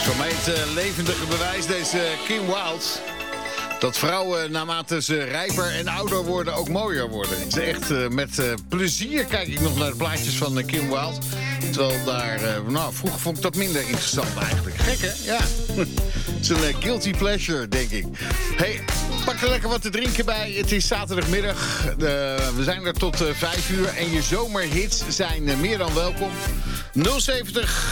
Voor mij het levendige bewijs, deze Kim Wilde, dat vrouwen naarmate ze rijper en ouder worden ook mooier worden. Het is echt met plezier kijk ik nog naar de plaatjes van Kim Wilde. Terwijl daar, vroeger vond ik dat minder interessant eigenlijk. Gek hè? Ja. Het is een guilty pleasure, denk ik. Hey, pak er lekker wat te drinken bij. Het is zaterdagmiddag. We zijn er tot 5 uur. En je zomerhits zijn meer dan welkom. 070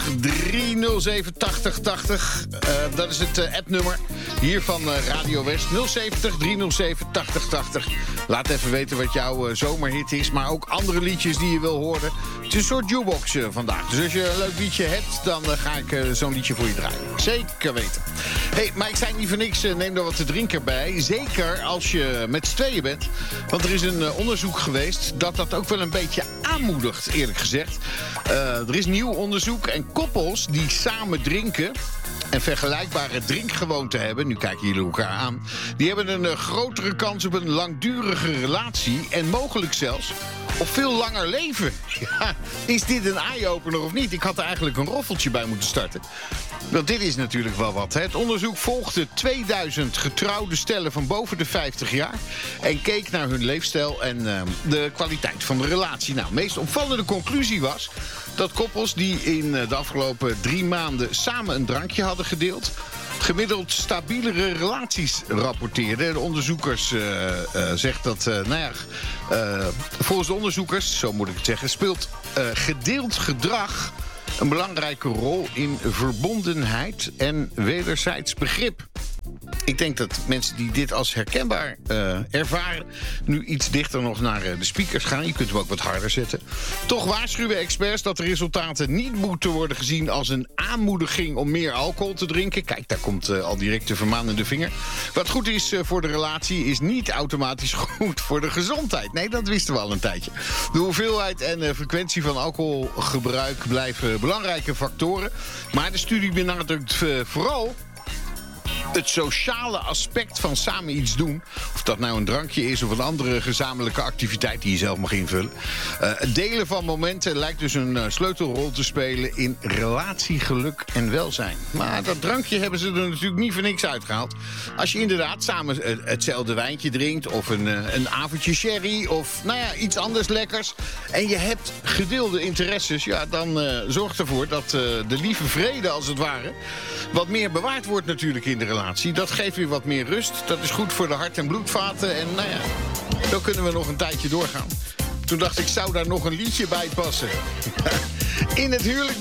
307 8080. Dat is het appnummer hier van Radio West. 070 307 8080. Laat even weten wat jouw zomerhit is. Maar ook andere liedjes die je wil horen. Het is een soort jukebox vandaag. Dus als je een leuk liedje hebt, dan ga ik zo'n liedje voor je draaien. Zeker weten. Hey, maar ik zei niet voor niks, neem er wat te drinken bij. Zeker als je met z'n tweeën bent. Want er is een onderzoek geweest dat ook wel een beetje aanmoedigt, eerlijk gezegd. Er is nieuw onderzoek en koppels die samen drinken en vergelijkbare drinkgewoonten hebben, nu kijken jullie elkaar aan, die hebben een grotere kans op een langdurige relatie en mogelijk zelfs op veel langer leven. Ja, is dit een eye-opener of niet? Ik had er eigenlijk een roffeltje bij moeten starten. Want dit is natuurlijk wel wat. Hè? Het onderzoek volgde 2000 getrouwde stellen van boven de 50 jaar... en keek naar hun leefstijl en de kwaliteit van de relatie. Nou, de meest opvallende conclusie was dat koppels die in de afgelopen 3 maanden samen een drankje hadden gedeeld, gemiddeld stabielere relaties rapporteerden. De onderzoekers zegt dat, volgens de onderzoekers, zo moet ik het zeggen, speelt gedeeld gedrag een belangrijke rol in verbondenheid en wederzijds begrip. Ik denk dat mensen die dit als herkenbaar ervaren nu iets dichter nog naar de speakers gaan. Je kunt hem ook wat harder zetten. Toch waarschuwen experts dat de resultaten niet moeten worden gezien als een aanmoediging om meer alcohol te drinken. Kijk, daar komt al direct de vermanende vinger. Wat goed is voor de relatie is niet automatisch goed voor de gezondheid. Nee, dat wisten we al een tijdje. De hoeveelheid en frequentie van alcoholgebruik blijven belangrijke factoren. Maar de studie benadrukt vooral het sociale aspect van samen iets doen. Of dat nou een drankje is of een andere gezamenlijke activiteit die je zelf mag invullen. Het delen van momenten lijkt dus een sleutelrol te spelen in relatiegeluk en welzijn. Maar dat drankje hebben ze er natuurlijk niet voor niks uitgehaald. Als je inderdaad samen hetzelfde wijntje drinkt of een avondje sherry of iets anders lekkers en je hebt gedeelde interesses, ja, dan zorgt ervoor dat de lieve vrede als het ware wat meer bewaard wordt natuurlijk in de relatie. Dat geeft weer wat meer rust. Dat is goed voor de hart- en bloedvaten. En zo kunnen we nog een tijdje doorgaan. Toen dacht ik, zou daar nog een liedje bij passen? In het huwelijk